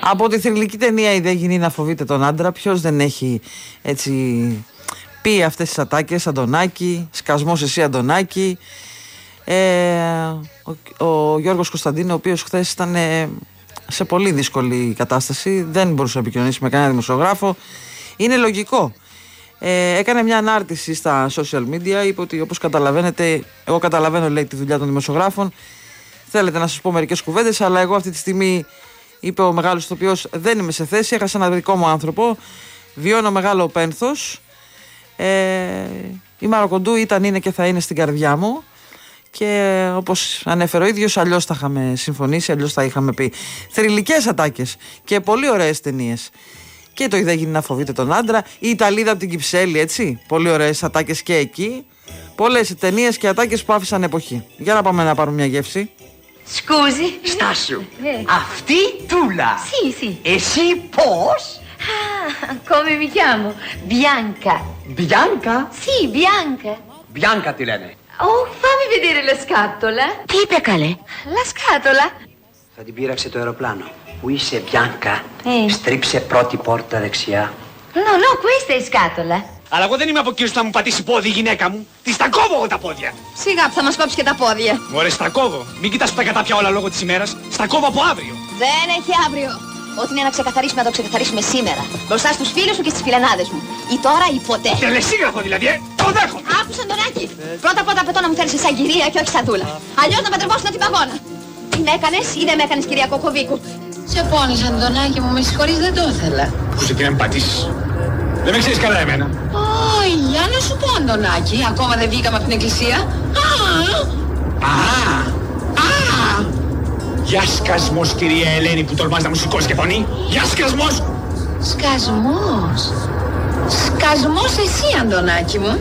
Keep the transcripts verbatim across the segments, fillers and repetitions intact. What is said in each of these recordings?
Από τη θρυλική ταινία «Η δεν γίνει να φοβείται τον άντρα», ποιος δεν έχει έτσι πει αυτές τις ατάκες? Αντωνάκη, σκασμός εσύ Αντωνάκη. Ε, ο, ο Γιώργος Κωνσταντίνου, ο οποίος χθες ήταν ε, σε πολύ δύσκολη κατάσταση, δεν μπορούσε να επικοινωνήσει με κανένα δημοσιογράφο. Είναι λογικό. Ε, έκανε μια ανάρτηση στα social media, είπε ότι όπως καταλαβαίνετε, εγώ καταλαβαίνω, λέει, τη δουλειά των δημοσιογράφων. Θέλετε να σας πω μερικές κουβέντες, αλλά εγώ αυτή τη στιγμή, είπε ο μεγάλος ηθοποιός, δεν είμαι σε θέση, έχασα ένα δικό μου άνθρωπο, βιώνω μεγάλο πένθος. Ε, η Μαροκοντού ήταν, είναι και θα είναι στην καρδιά μου. Και όπως ανέφερε ο ίδιος, αλλιώς θα είχαμε συμφωνήσει, αλλιώς θα είχαμε πει. Θρυλικές ατάκες και πολύ ωραίες ταινίες. Και το «Η δεν γίνει να φοβείται τον άντρα», η Ιταλίδα από την Κυψέλη, έτσι. Πολύ ωραίες ατάκες και εκεί. Πολλές ταινίες και ατάκες που άφησαν εποχή. Για να πάμε να πάρουμε μια γεύση. Scusi. Στάσου. Eh. Αυτή Τούλα. Sì, sì. Εσύ πώς? Ah, come mi chiamo? Bianca. Bianca? Sì, Bianca. Bianca ti lene. Oh, fammi vedere la scatola. Τι είπε καλέ? La scatola. Θα την πείραξε το αεροπλάνο. Πού είσαι, Bianca? Ε. Στρίψε πρώτη πόρτα δεξιά. No, no, questa è scatola. Αλλά εγώ δεν είμαι από εκείνους που θα μου πατήσει πόδι η γυναίκα μου. Τη τα κόβω εγώ τα πόδια. Σιγά που θα μας κόψει και τα πόδια. Μωρέ, στα κόβω. Μην κοιτάς που τα κατάπια όλα λόγω της ημέρας. Στα κόβω από αύριο. Δεν έχει αύριο. Ό,τι είναι να ξεκαθαρίσουμε, να το ξεκαθαρίσουμε σήμερα. Μπροστά στους φίλους σου και στις φιλενάδες μου. Ή τώρα ή ποτέ. Τελεσίγραφο δηλαδή, ε! Το δέχομαι! Άκουσα, Αντωνάκη. Πρώτα απ' όλα απαιτώ να μου φέρεις σαν κυρία και όχι σαν δούλα. Αλλιώς να παντρευόσουν την παγώνα. Τι με έκανες ή δεν με έκανες, κυρία Κοκοβίκου? Σε πόνισα, Αντωνάκη μου, με συγχωρείς, δεν το ήθελα. Ακούσε τι να με πατήσεις. Δεν με ξέρεις καλά εμένα. Όχι, για να σου πω, Αντωνάκη, ακόμα δεν βγήκαμε από την εκκλησία. Α, Α! Α! Γεια σκασμός, κυρία Ελένη, που τολμάς να μου σηκώσει και φωνή. Γεια σκασμός! σκασμός. Σκασμός εσύ, Αντωνάκη μου.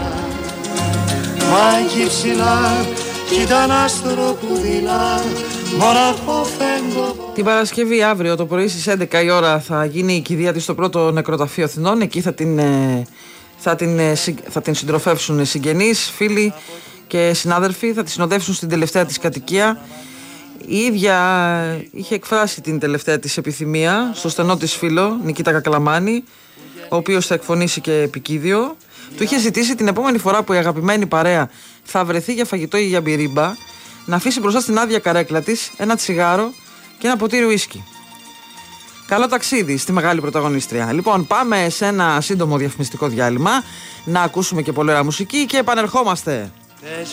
Μα εκεί ψηλά κι ήταν άστρο που δειλά, μοναχό φεύγω. Την Παρασκευή αύριο το πρωί στις έντεκα η ώρα θα γίνει η κηδεία της στο πρώτο νεκροταφείο Αθηνών. Εκεί θα την, θα την, θα την συντροφεύσουν συγγενείς, φίλοι και συνάδελφοι. Θα τη συνοδεύσουν στην τελευταία της κατοικία. Η ίδια είχε εκφράσει την τελευταία της επιθυμία στο στενό της φίλο Νικήτα Κακλαμάνη, ο οποίος θα εκφωνήσει και επικίδιο. Του είχε ζητήσει την επόμενη φορά που η αγαπημένη παρέα θα βρεθεί για φαγητό ή για μπυρίμπα να αφήσει μπροστά στην άδεια καρέκλα της ένα τσιγάρο και ένα ποτήρι ουίσκι. Καλό ταξίδι στη μεγάλη πρωταγωνίστρια. Λοιπόν, πάμε σε ένα σύντομο διαφημιστικό διάλειμμα να ακούσουμε και πολύ ωραία μουσική και επανερχόμαστε.